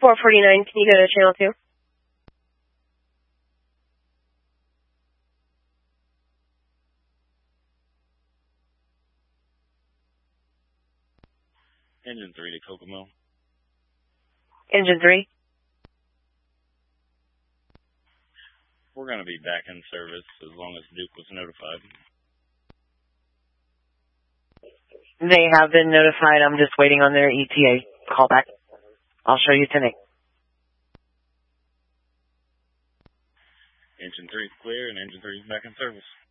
449, can you go to channel 2? Engine 3 to Kokomo. Engine 3. We're going to be back in service as long as Duke was notified. They have been notified. I'm just waiting on their ETA callback. I'll show you tonight. Engine 3 is clear and Engine 3 is back in service.